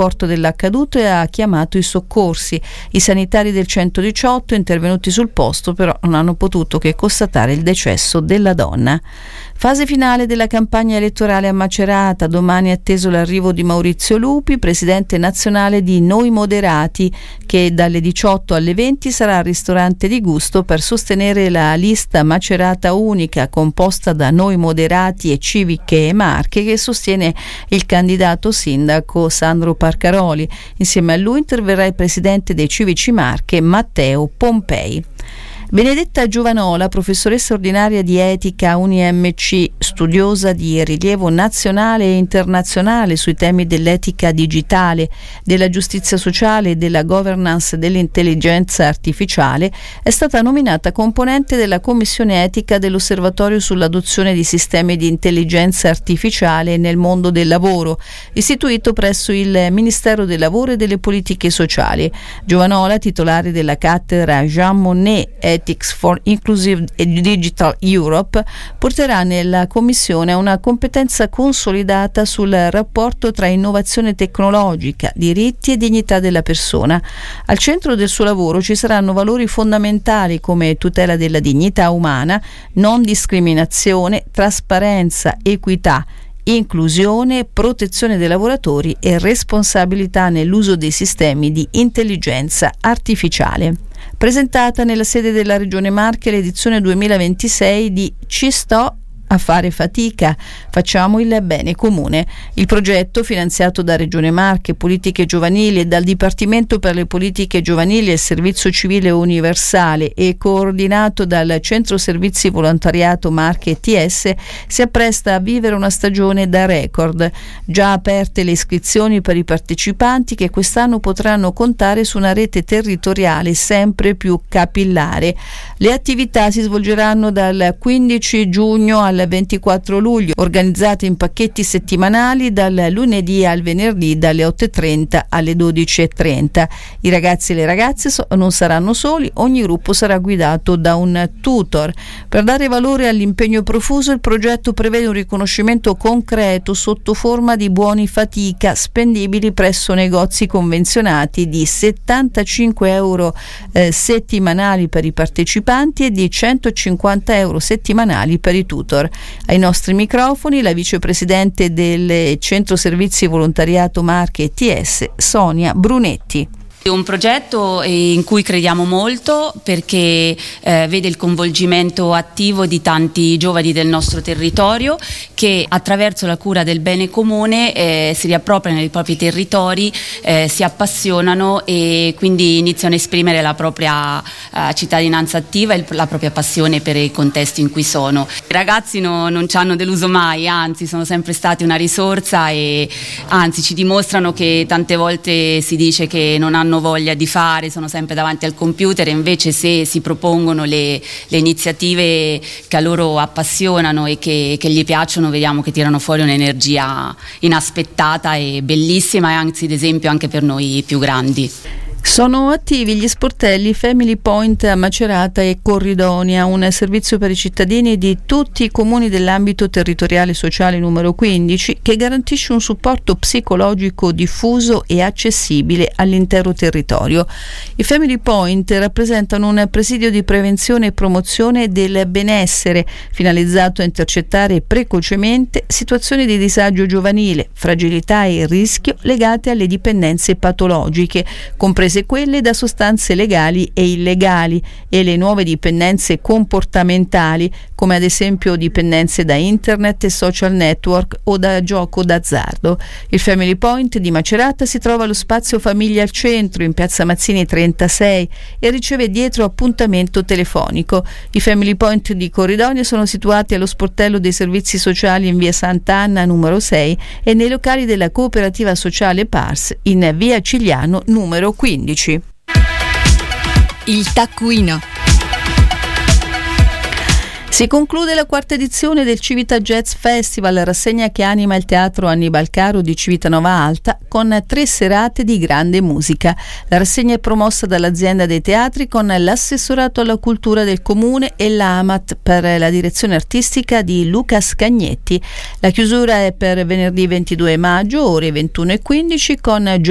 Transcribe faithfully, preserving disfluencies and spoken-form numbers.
accorto dell'accaduto e ha chiamato i soccorsi. I sanitari del centodiciotto intervenuti sul posto però non hanno potuto che constatare il decesso della donna. Fase finale della campagna elettorale a Macerata. Domani è atteso l'arrivo di Maurizio Lupi, presidente nazionale di Noi Moderati, che dalle diciotto alle venti sarà al ristorante di Gusto per sostenere la lista Macerata unica composta da Noi Moderati e Civiche e Marche, che sostiene il candidato sindaco Sandro Parcaroli. Insieme a lui interverrà il presidente dei Civici Marche, Matteo Pompei. Benedetta Giovanola, professoressa ordinaria di etica U N I M C, studiosa di rilievo nazionale e internazionale sui temi dell'etica digitale, della giustizia sociale e della governance dell'intelligenza artificiale, è stata nominata componente della commissione etica dell'Osservatorio sull'adozione di sistemi di intelligenza artificiale nel mondo del lavoro, istituito presso il Ministero del Lavoro e delle Politiche Sociali. Giovanola, titolare della cattedra Jean Monnet Ethics for Inclusive Digital Europe, porterà nella Commissione una competenza consolidata sul rapporto tra innovazione tecnologica, diritti e dignità della persona. Al centro del suo lavoro ci saranno valori fondamentali come tutela della dignità umana, non discriminazione, trasparenza, equità, inclusione, protezione dei lavoratori e responsabilità nell'uso dei sistemi di intelligenza artificiale. Presentata nella sede della Regione Marche l'edizione duemilaventisei di Ci sto a fare fatica, facciamo il bene comune. Il progetto, finanziato da Regione Marche, Politiche Giovanili e dal Dipartimento per le Politiche Giovanili e Servizio Civile Universale e coordinato dal Centro Servizi Volontariato Marche T S, si appresta a vivere una stagione da record. Già aperte le iscrizioni per i partecipanti, che quest'anno potranno contare su una rete territoriale sempre più capillare. Le attività si svolgeranno dal quindici giugno al ventiquattro luglio, organizzate in pacchetti settimanali dal lunedì al venerdì dalle otto e trenta alle dodici e trenta. I ragazzi e le ragazze so- non saranno soli, ogni gruppo sarà guidato da un tutor. Per dare valore all'impegno profuso, il progetto prevede un riconoscimento concreto sotto forma di buoni fatica spendibili presso negozi convenzionati di settantacinque euro eh, settimanali per i partecipanti e di centocinquanta euro settimanali per i tutor. Ai nostri microfoni la vicepresidente del Centro Servizi Volontariato Marche T S, Sonia Brunetti. È un progetto in cui crediamo molto perché eh, vede il coinvolgimento attivo di tanti giovani del nostro territorio che attraverso la cura del bene comune eh, si riappropriano dei propri territori, eh, si appassionano e quindi iniziano a esprimere la propria eh, cittadinanza attiva e la propria passione per i contesti in cui sono. I ragazzi no, non ci hanno deluso mai, anzi sono sempre stati una risorsa e anzi ci dimostrano che tante volte si dice che non hanno voglia di fare, sono sempre davanti al computer, e invece se si propongono le, le iniziative che a loro appassionano e che, che gli piacciono, vediamo che tirano fuori un'energia inaspettata e bellissima, e anzi ad esempio anche per noi più grandi. Sono attivi gli sportelli Family Point a Macerata e Corridonia, un servizio per i cittadini di tutti i comuni dell'ambito territoriale sociale numero quindici che garantisce un supporto psicologico diffuso e accessibile all'intero territorio. I Family Point rappresentano un presidio di prevenzione e promozione del benessere finalizzato a intercettare precocemente situazioni di disagio giovanile, fragilità e rischio legate alle dipendenze patologiche, comprese quelle da sostanze legali e illegali, e le nuove dipendenze comportamentali, come ad esempio dipendenze da internet e social network o da gioco d'azzardo. Il Family Point di Macerata si trova allo spazio Famiglia al Centro, in piazza Mazzini trentasei, e riceve dietro appuntamento telefonico. I Family Point di Corridonia sono situati allo sportello dei servizi sociali in via Sant'Anna numero sei e nei locali della cooperativa sociale Pars in via Cigliano numero quindici. Il taccuino. Si conclude la quarta edizione del Civita Jazz Festival, rassegna che anima il teatro Annibal Caro di Civitanova Alta, con tre serate di grande musica. La rassegna è promossa dall'azienda dei teatri con l'assessorato alla cultura del comune e l'A M A T per la direzione artistica di Luca Scagnetti. La chiusura è per venerdì ventidue maggio, ore ventuno e quindici, con